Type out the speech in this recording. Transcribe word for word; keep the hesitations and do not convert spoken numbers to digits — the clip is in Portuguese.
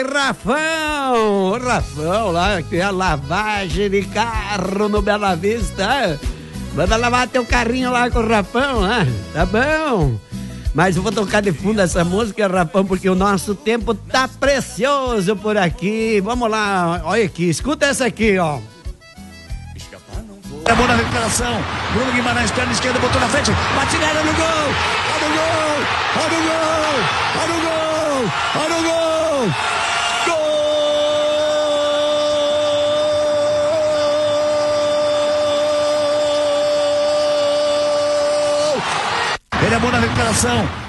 Rafão, o Rafão lá, que é a lavagem de carro no Bela Vista. Manda lavar teu carrinho lá com o Rafão, né? Tá bom. Mas eu vou tocar de fundo essa música, Rafão, porque o nosso tempo tá precioso por aqui. Vamos lá, olha aqui, escuta essa aqui, ó. É boa na recuperação. Bruno Guimarães, perna esquerda, botou na frente. Batinera no gol! Olha o gol! Olha o gol! Olha o gol! Olha o gol! Gol! Ele é bom na recuperação.